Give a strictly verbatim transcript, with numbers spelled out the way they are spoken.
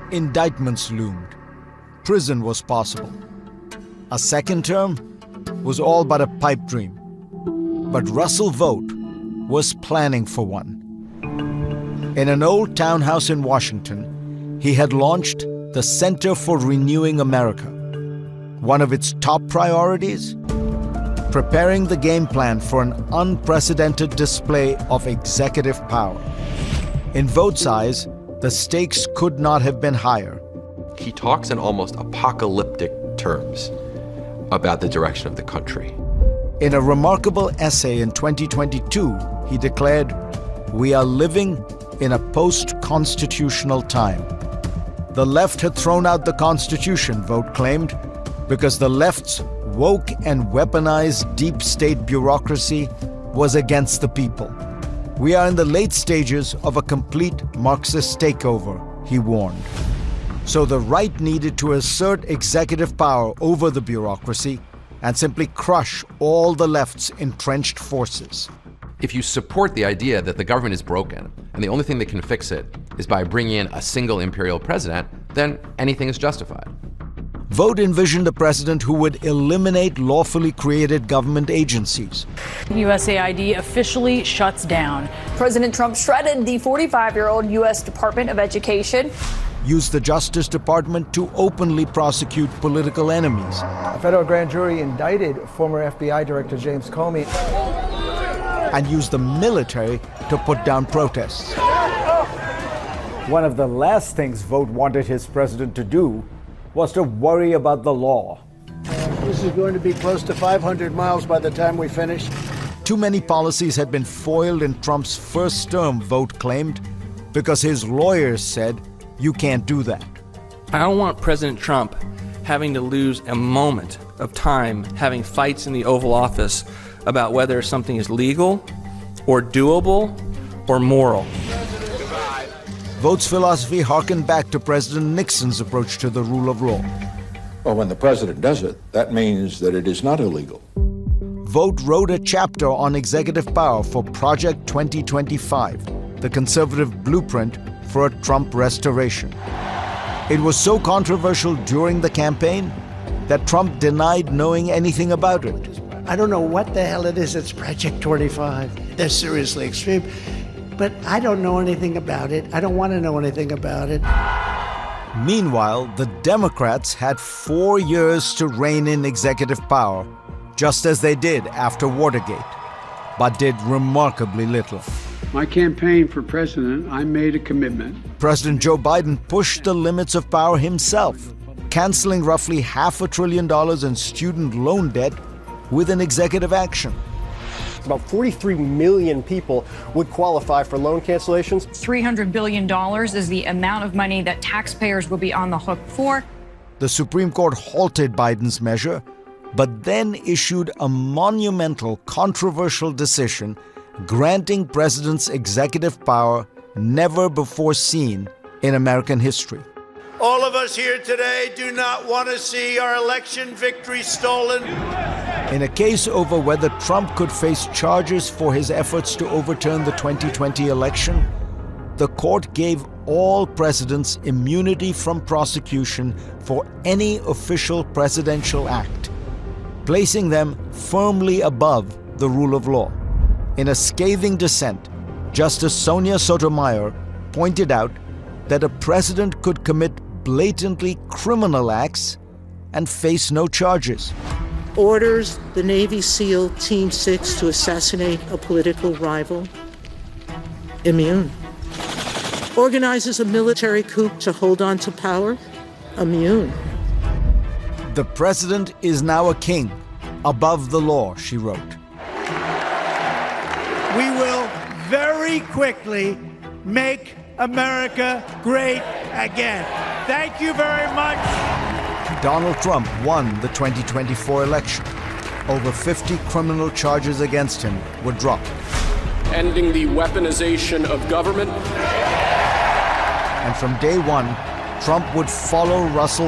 indictments loomed. Prison was possible. A second term was all but a pipe dream. But Russell Vought was planning for one. In an old townhouse in Washington, he had launched the Center for Renewing America. One of its top priorities? Preparing the game plan for an unprecedented display of executive power. In Vaught's eyes, the stakes could not have been higher. He talks in almost apocalyptic terms about the direction of the country. In a remarkable essay in twenty twenty-two, he declared, "We are living in a post-constitutional time." The left had thrown out the Constitution, Vought claimed, because the left's woke and weaponized deep state bureaucracy was against the people. We are in the late stages of a complete Marxist takeover, he warned. So the right needed to assert executive power over the bureaucracy and simply crush all the left's entrenched forces. If you support the idea that the government is broken and the only thing that can fix it is by bringing in a single imperial president, then anything is justified. Vought envisioned a president who would eliminate lawfully created government agencies. U S A I D officially shuts down. President Trump shredded the forty-five-year-old U S Department of Education. Used the Justice Department to openly prosecute political enemies. A federal grand jury indicted former F B I Director James Comey. And used the military to put down protests. One of the last things Vought wanted his president to do was to worry about the law. This is going to be close to five hundred miles by the time we finish. Too many policies had been foiled in Trump's first term, Vought claimed, because his lawyers said, you can't do that. I don't want President Trump having to lose a moment of time having fights in the Oval Office about whether something is legal or doable or moral. Vaught's philosophy harkened back to President Nixon's approach to the rule of law. Well, when the president does it, that means that it is not illegal. Vought wrote a chapter on executive power for Project twenty twenty-five, the conservative blueprint for a Trump restoration. It was so controversial during the campaign that Trump denied knowing anything about it. I don't know what the hell it is. It's Project twenty-five. They're seriously extreme. But I don't know anything about it. I don't want to know anything about it. Meanwhile, the Democrats had four years to rein in executive power, just as they did after Watergate, but did remarkably little. My campaign for president, I made a commitment. President Joe Biden pushed the limits of power himself, canceling roughly half a trillion dollars in student loan debt with an executive action. About forty-three million people would qualify for loan cancellations. three hundred billion dollars is the amount of money that taxpayers will be on the hook for. The Supreme Court halted Biden's measure, but then issued a monumental, controversial decision granting presidents executive power never before seen in American history. All of us here today do not want to see our election victory stolen. In a case over whether Trump could face charges for his efforts to overturn the twenty twenty election, the court gave all presidents immunity from prosecution for any official presidential act, placing them firmly above the rule of law. In a scathing dissent, Justice Sonia Sotomayor pointed out that a president could commit blatantly criminal acts and face no charges. Orders the Navy SEAL Team six to assassinate a political rival? Immune. Organizes a military coup to hold on to power? Immune. The president is now a king, above the law, she wrote. We will very quickly make America great again. Thank you very much. Donald Trump won the twenty twenty-four election. Over fifty criminal charges against him were dropped. Ending the weaponization of government. And from day one, Trump would follow Russell